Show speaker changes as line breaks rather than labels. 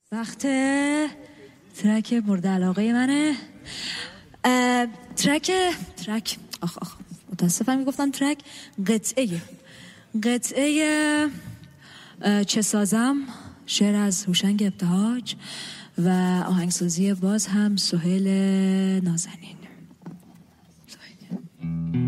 وقت ترک مورد علاقه منه. ترک متاسفم میگفتم ترک قطعه چه سازم، شعر از هوشنگ ابتهاج و آهنگسازی باز هم سهیل نازنین.